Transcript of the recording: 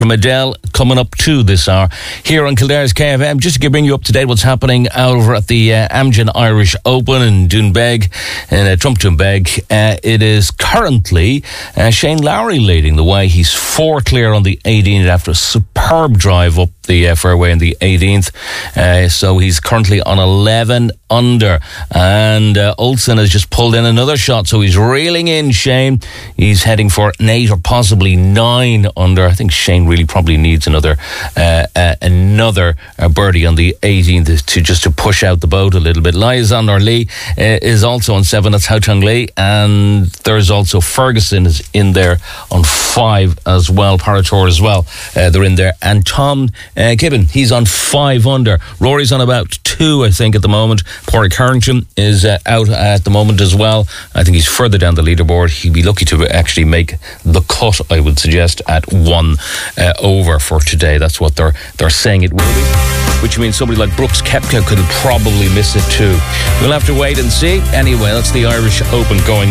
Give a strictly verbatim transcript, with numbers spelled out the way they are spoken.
from Adele coming up to this hour here on Kildare's K F M. Just to bring you up to date what's happening over at the uh, Amgen Irish Open in Doonbeg, in uh, Trump Doonbeg. Uh, it is currently uh, Shane Lowry leading the way. He's four clear on the eighteenth after a superb drive up the uh, fairway in the eighteenth. Uh, so he's currently on eleven under, and uh, Olsen has just pulled in another shot, so he's reeling in Shane. He's heading for an eight or possibly nine under. I think Shane really probably needs another uh, uh, another uh, birdie on the eighteenth to just to push out the boat a little bit. Liaison Lee uh, is also on seven. That's Hao Chang Lee, and there's also Ferguson is in there on five as well. Parator as well. Uh, they're in there, and Tom uh, Gibbon, he's on five under. Rory's on about two, I think, at the moment. Pádraig Harrington is uh, out at the moment as well. I think he's further down the leaderboard. He'd be lucky to actually make the cut, I would suggest, at one uh, over for today. That's what they're they're saying it will be, which means somebody like Brooks Koepka could probably miss it too. We'll have to wait and see. Anyway, that's the Irish Open going